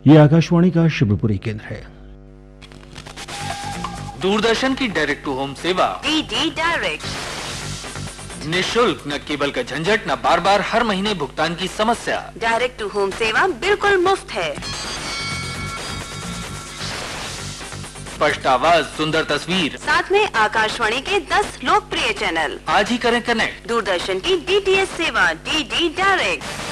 ये आकाशवाणी का शिवपुरी केंद्र है। दूरदर्शन की डायरेक्ट टू होम सेवा डीडी डायरेक्ट, निःशुल्क, न केबल का झंझट, न बार बार हर महीने भुगतान की समस्या। डायरेक्ट टू होम सेवा बिल्कुल मुफ्त है। स्पष्ट आवाज, सुंदर तस्वीर, साथ में आकाशवाणी के 10 लोकप्रिय चैनल। आज ही करें कनेक्ट। दूरदर्शन की डीटीएच सेवा डीडी डायरेक्ट।